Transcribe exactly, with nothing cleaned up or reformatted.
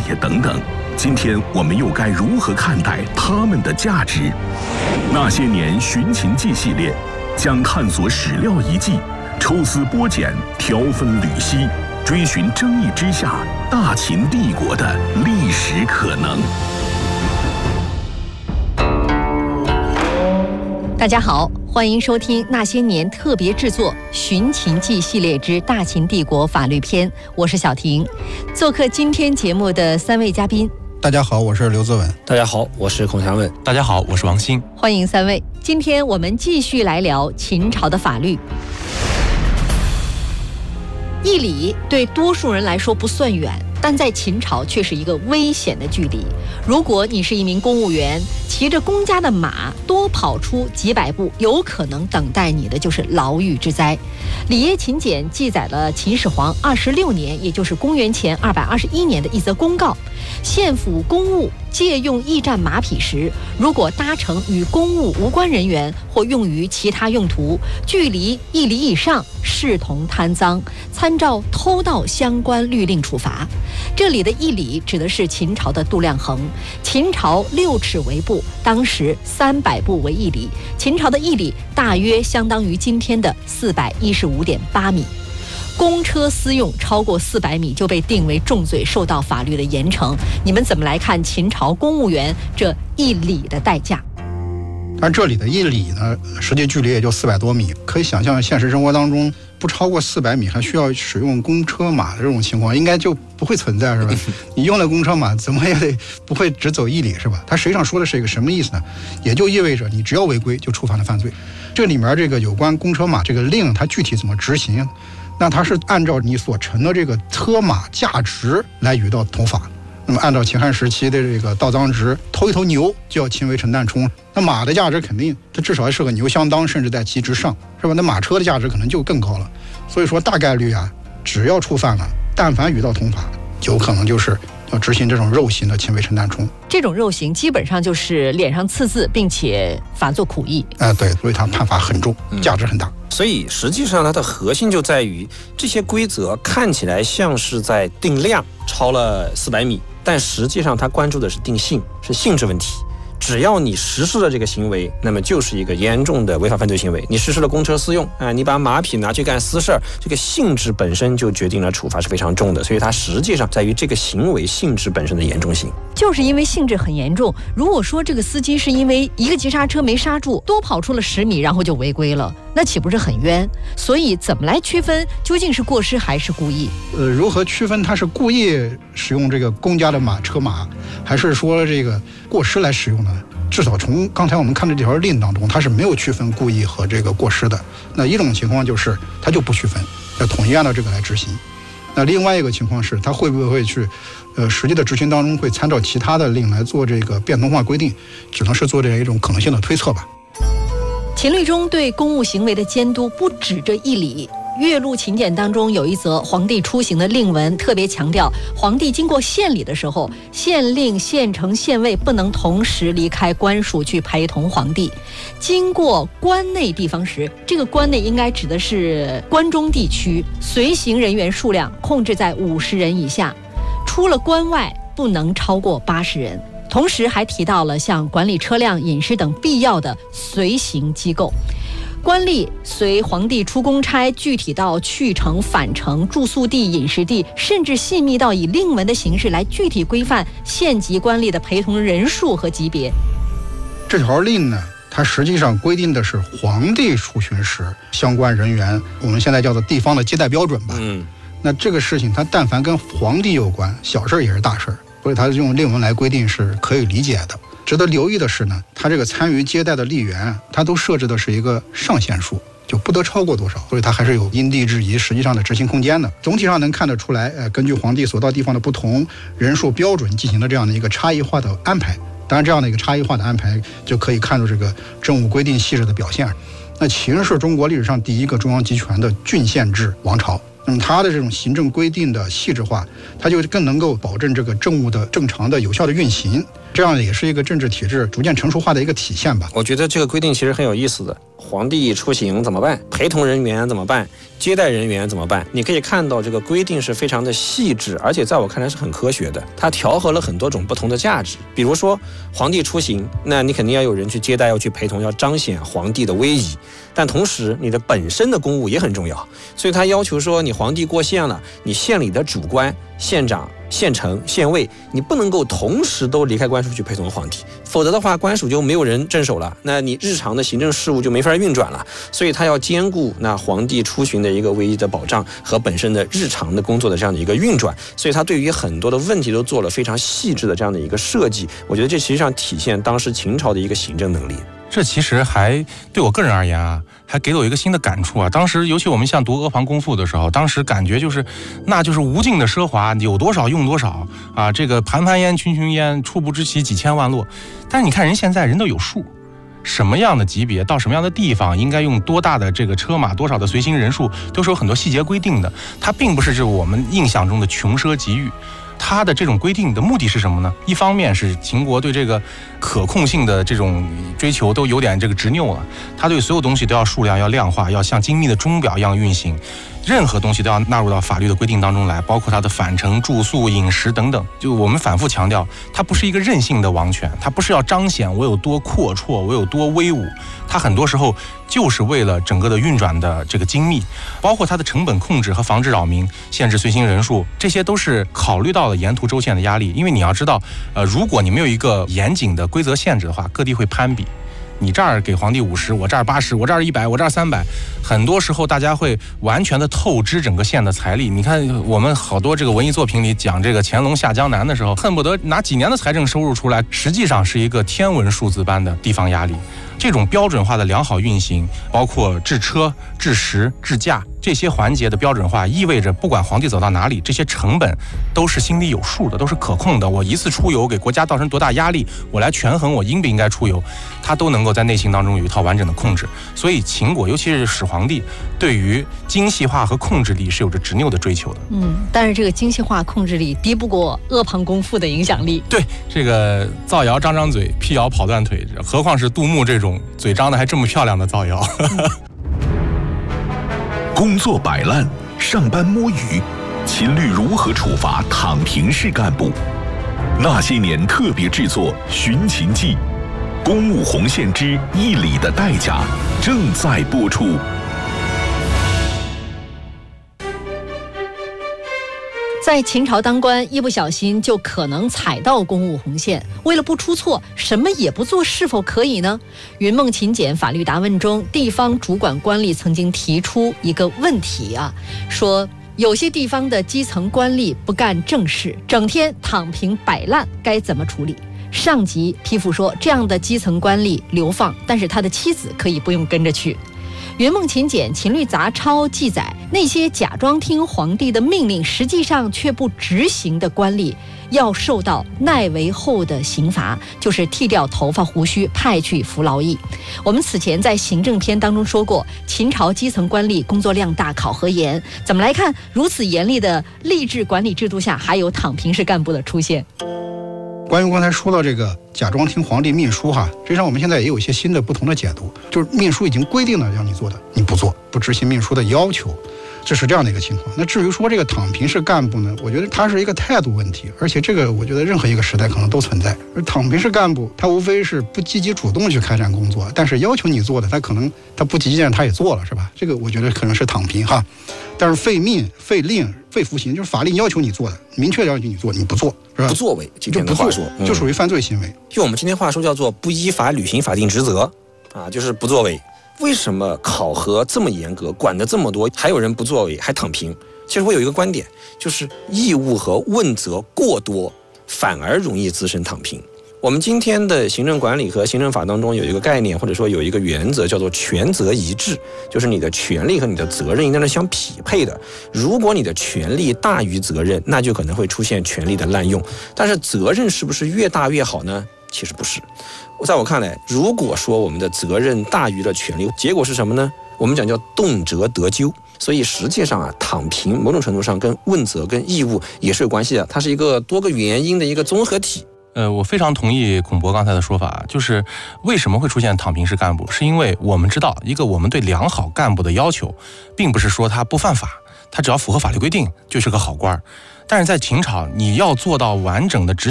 野等等。今天我们又该如何看待它们的价值？那些年寻秦记系列将探索史料遗迹，抽丝剥茧，条分缕析，追寻争议之下大秦帝国的历史可能。 大家好，欢迎收听那些年特别制作《寻秦记》系列之大秦帝国法律篇，我是小婷。做客今天节目的三位嘉宾， 大家好，我是刘自文。 大家好，我是孔祥文。 大家好，我是王鑫。 欢迎三位。今天我们继续来聊秦朝的法律。义理对多数人来说不算远，但在秦朝却是一个危险的距离。如果你是一名公务员，骑着公家的马多跑出几百步，有可能等待你的就是牢狱之灾。《里耶秦简》记载了秦始皇二十六年，也就是公元前二百二十一年的一则公告：县府公务借用驿站马匹时，如果搭乘与公务无关人员或用于其他用途，距离一里以上，视同贪赃，参照偷盗相关律令处罚。这里的一里指的是秦朝的度量衡，秦朝六尺为步，当时三百步为一里，秦朝的一里大约相当于今天的四百一十五点八米。公车私用超过四百米就被定为重罪，受到法律的严惩。你们怎么来看秦朝公务员这一里的代价？ 但这里的一里呢，实际距离也就四百多米，可以想象现实生活当中不超过四百米还需要使用公车马的这种情况，应该就不会存在，是吧？你用了公车马，怎么也得不会只走一里，是吧？它实际上说的是一个什么意思呢？也就意味着你只要违规就触犯了犯罪。这里面这个有关公车马这个令，它具体怎么执行？那它是按照你所乘的这个车马价值来予到头罚。那么按照秦汉时期的这个盗赃值，偷一头牛就要轻为陈旦冲。那马的价值肯定它至少是个牛相当，甚至在其之上，是吧？那马车的价值可能就更高了。所以说大概率啊，只要触犯了，但凡予到同罚，有可能就是要执行这种肉刑的轻为陈旦冲。 这种肉刑基本上就是脸上刺字，并且罚作苦役。 哎、呃，对，所以它判罚很重，价值很大。 嗯，所以实际上它的核心就在于这些规则看起来像是在定量，超了四百米，但实际上它关注的是定性，是性质问题。只要你实施了这个行为，那么就是一个严重的违法犯罪行为。你实施了公车私用啊，你把马匹拿去干私事儿，这个性质本身就决定了处罚是非常重的。所以它实际上在于这个行为性质本身的严重性。 就是因为性质很严重，如果说这个司机是因为一个急刹车没刹住，多跑出了十米，然后就违规了，那岂不是很冤？所以怎么来区分究竟是过失还是故意？ 呃，如何区分他是故意使用这个公家的马车马，还是说这个过失来使用呢？至少从刚才我们看的这条令当中，它是没有区分故意和这个过失的。那一种情况就是它就不区分，要统一按照这个来执行。那另外一个情况是，它会不会去，呃，实际的执行当中会参照其他的令来做这个变通化规定，只能是做这样一种可能性的推测吧。 秦律中对公务行为的监督不止这一理。岳麓秦简当中有一则皇帝出行的令文，特别强调皇帝经过县里的时候，县令、县丞、县尉不能同时离开官署去陪同皇帝。经过关内地方时，这个关内应该指的是关中地区，随行人员数量控制在五十人以下，出了关外不能超过八十人。同时还提到了像管理车辆、饮食等必要的随行机构。官吏随皇帝出公差，具体到去程、返程、住宿地、饮食地，甚至细密到以令文的形式来具体规范县级官吏的陪同人数和级别。 这条令呢，它实际上规定的是皇帝出巡时相关人员，我们现在叫做地方的接待标准吧。嗯，那这个事情它但凡跟皇帝有关，小事也是大事，所以它用令文来规定是可以理解的。值得留意的是呢，它这个参与接待的吏员，它都设置的是一个上限数，就不得超过多少，所以它还是有因地制宜实际上的执行空间的。总体上能看得出来，呃，根据皇帝所到地方的不同人数标准进行了这样的一个差异化的安排。当然，这样的一个差异化的安排就可以看出这个政务规定细致的表现。那秦是中国历史上第一个中央集权的郡县制王朝。那么它的这种行政规定的细致化，它就更能够保证这个政务的正常的有效的运行。 这样也是一个政治体制逐渐成熟化的一个体现吧。 我觉得这个规定其实很有意思的。皇帝出行怎么办？陪同人员怎么办？接待人员怎么办？你可以看到这个规定是非常的细致，而且在我看来是很科学的。它调和了很多种不同的价值。比如说皇帝出行，那你肯定要有人去接待，要去陪同，要彰显皇帝的威仪。但同时你的本身的公务也很重要，所以他要求说，你皇帝过县了，你县里的主官、县长、县丞、县尉，你不能够同时都离开官署去陪同皇帝，否则的话官署就没有人镇守了，那你日常的行政事务就没法运转了。所以他要兼顾那皇帝出巡的一个唯一的保障和本身的日常的工作的这样的一个运转，所以他对于很多的问题都做了非常细致的这样的一个设计。我觉得这实际上体现当时秦朝的一个行政能力。 这其实还对我个人而言啊，还给了我一个新的感触啊。当时尤其我们像读《阿房宫赋》的时候，当时感觉就是那就是无尽的奢华，有多少用多少啊，这个盘盘烟群群烟，触不知其几千万落。但是你看人现在人都有数，什么样的级别到什么样的地方应该用多大的这个车马，多少的随行人数，都是有很多细节规定的。它并不是就是我们印象中的穷奢极欲。它的这种规定的目的是什么呢？一方面是秦国对这个可控性的这种追求都有点这个执拗了，它对所有东西都要数量要量化，要像精密的钟表一样运行，任何东西都要纳入到法律的规定当中来，包括它的返程、住宿、饮食等等。就我们反复强调，它不是一个任性的王权，它不是要彰显我有多阔绰，我有多威武，它很多时候就是为了整个的运转的这个精密，包括它的成本控制和防止扰民、限制随行人数，这些都是考虑到了沿途州县的压力。因为你要知道，呃，如果你没有一个严谨的规则限制的话，各地会攀比。你这儿给皇帝五十，我这儿八十，我这儿一百，我这儿三百，很多时候大家会完全的透支整个县的财力。你看我们好多这个文艺作品里讲这个乾隆下江南的时候，恨不得拿几年的财政收入出来，实际上是一个天文数字般的地方压力。这种标准化的良好运行，包括制车、制食、制驾这些环节的标准化，意味着不管皇帝走到哪里，这些成本都是心里有数的，都是可控的。我一次出游给国家造成多大压力，我来权衡我应不应该出游，他都能够在内心当中有一套完整的控制。所以秦国，尤其是始皇帝，对于精细化和控制力是有着执拗的追求的。 嗯，但是这个精细化控制力敌不过《阿房宫赋》的影响力。 对，这个造谣张张嘴，辟谣跑断腿，何况是杜牧这种嘴张的还这么漂亮的造谣。 工作摆烂，上班摸鱼，秦律如何处罚躺平式干部？那些年特别制作《寻秦记》，公务红线之一里的代价正在播出。 在秦朝当官，一不小心就可能踩到公务红线。为了不出错，什么也不做，是否可以呢？云梦秦简法律答问中，地方主管官吏曾经提出一个问题啊，说有些地方的基层官吏不干正事，整天躺平摆烂，该怎么处理？上级批复说，这样的基层官吏流放，但是他的妻子可以不用跟着去。云梦秦简秦律杂抄记载，那些假装听皇帝的命令，实际上却不执行的官吏，要受到奈为后的刑罚，就是剃掉头发胡须，派去服劳役。我们此前在行政篇当中说过，秦朝基层官吏工作量大，考核严。怎么来看，如此严厉的吏治管理制度下，还有躺平式干部的出现？ 关于刚才说到这个假装听皇帝命书哈，实际上我们现在也有一些新的不同的解读，就是命书已经规定了让你做的，你不做，不执行命书的要求，这是这样的一个情况。那至于说这个躺平式干部呢，我觉得它是一个态度问题，而且这个我觉得任何一个时代可能都存在。而躺平式干部，他无非是不积极主动去开展工作，但是要求你做的，他可能他不积极，他也做了，是吧？这个我觉得可能是躺平哈。但是废命、废令、废服刑，就是法令要求你做的，明确要求你做，你不做，是吧？ 不作为，今天的话说， 就属于犯罪行为。 用我们今天话说叫做不依法履行法定职责，啊，就是不作为。为什么考核这么严格，管得这么多，还有人不作为，还躺平？其实我有一个观点，就是义务和问责过多，反而容易滋生躺平。我们今天的行政管理和行政法当中有一个概念，或者说有一个原则，叫做权责一致，就是你的权利和你的责任应该是相匹配的。如果你的权利大于责任，那就可能会出现权力的滥用。但是责任是不是越大越好呢？其实不是。在我看来，如果说我们的责任大于了权利，结果是什么呢？我们讲叫动辄得咎。所以实际上啊，躺平某种程度上跟问责跟义务也是有关系的，它是一个多个原因的一个综合体。 呃，我非常同意孔博刚才的说法，就是为什么会出现躺平式干部，是因为我们知道，一个我们对良好干部的要求，并不是说他不犯法，他只要符合法律规定就是个好官。但是在秦朝，你要做到完整的执